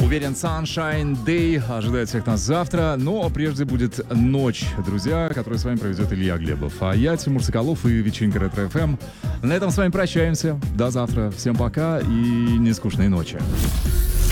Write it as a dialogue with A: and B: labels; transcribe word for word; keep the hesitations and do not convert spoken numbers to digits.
A: Уверен, Sunshine Day ожидает всех нас завтра, но прежде будет ночь, друзья, которую с вами проведет Илья Глебов. А я, Тимур Соколов и вечеринка Ретро эф эм. На этом с вами прощаемся. До завтра. Всем пока и нескучной ночи.